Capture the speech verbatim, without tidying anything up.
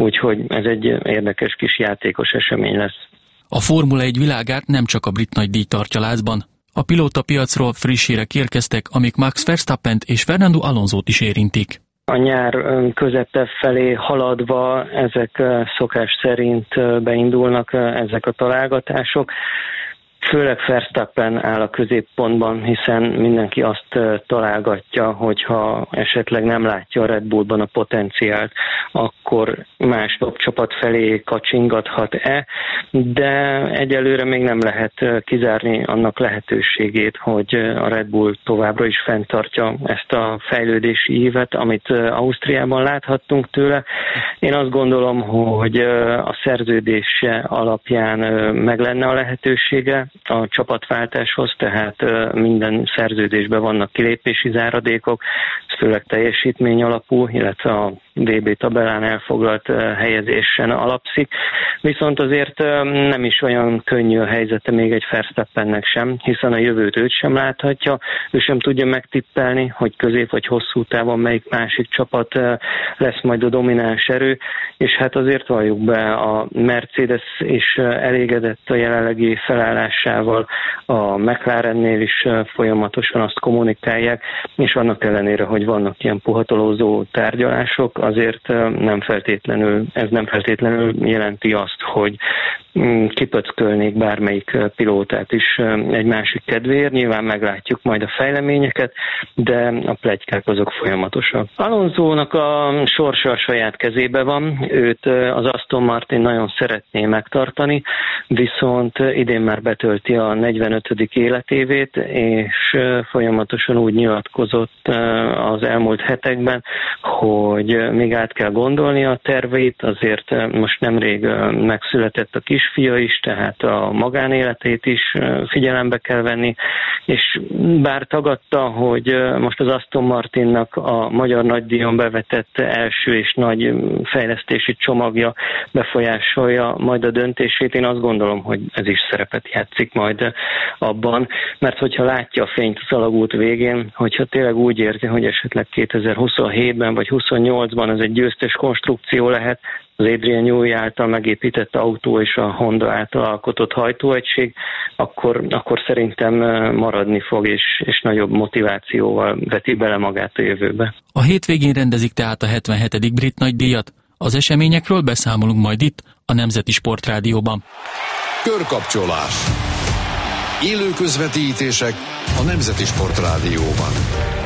úgyhogy ez egy érdekes kis játékos esemény lesz. A Formula egy világát nem csak a brit nagydíj tartja lázban. A pilótapiacról friss hírek érkeztek, amik Max Verstappent és Fernando Alonsót is érintik. A nyár közepe felé haladva ezek szokás szerint beindulnak ezek a találgatások. Főleg Verstappen áll a középpontban, hiszen mindenki azt találgatja, hogyha esetleg nem látja a Red Bullban a potenciált, akkor más top csapat felé kacsingathat-e, de egyelőre még nem lehet kizárni annak lehetőségét, hogy a Red Bull továbbra is fenntartja ezt a fejlődési ívet, amit Ausztriában láthattunk tőle. Én azt gondolom, hogy a szerződése alapján meg lenne a lehetősége a csapatváltáshoz, tehát minden szerződésben vannak kilépési záradékok, ez főleg teljesítmény alapú, illetve a vé bé tabellán elfoglalt helyezésen alapszik, viszont azért nem is olyan könnyű a helyzete még egy Verstappennek sem, hiszen a jövőt őt sem láthatja, ő sem tudja megtippelni, hogy közép vagy hosszú távon melyik másik csapat lesz majd a domináns erő, és hát azért valljuk be, a Mercedes is elégedett a jelenlegi felállásával, a McLarennél is folyamatosan azt kommunikálják, és annak ellenére, hogy vannak ilyen puhatolózó tárgyalások, azért nem feltétlenül, ez nem feltétlenül jelenti azt, hogy kipöckölnék bármelyik pilótát is egy másik kedvéért. Nyilván meglátjuk majd a fejleményeket, de a pletykák azok folyamatosak. Alonsónak a sorsa a saját kezébe van, őt az Aston Martin nagyon szeretné megtartani, viszont idén már betölti a negyvenötödik életévét, és folyamatosan úgy nyilatkozott az elmúlt hetekben, hogy még át kell gondolni a terveit, azért most nemrég megszületett a kisfia is, tehát a magánéletét is figyelembe kell venni, és bár tagadta, hogy most az Aston Martinnak a magyar nagydíjon bevetett első és nagy fejlesztési csomagja befolyásolja majd a döntését, én azt gondolom, hogy ez is szerepet játszik majd abban, mert hogyha látja a fényt az alagút végén, hogyha tényleg úgy érzi, hogy esetleg kétezer-huszonhétben vagy huszonnyolcban ez egy győztes konstrukció lehet, az Adrian Newey által megépített autó és a Honda által alkotott hajtóegység, akkor, akkor szerintem maradni fog, és, és nagyobb motivációval veti bele magát a jövőbe. A hétvégén rendezik tehát a hetvenhetedik brit nagydíjat. Az eseményekről beszámolunk majd itt, a Nemzeti Sportrádióban. Körkapcsolás. Élő közvetítések a Nemzeti Sportrádióban.